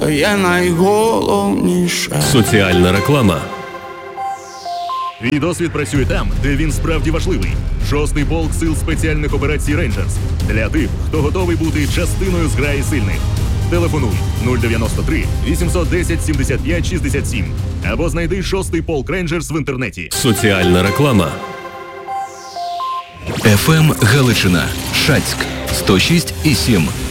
то є найголовніше. Соціальна реклама. Твій досвід працює там, де він справді важливий. 6-й полк сил спеціальних операцій «Рейнджерс». Для тих, хто готовий бути частиною зграї сильних. Телефонуй 093 810 75 67 або знайди 6-й полк «Рейнджерс» в інтернеті. Соціальна реклама. ФМ Галичина, Шацьк 106,7.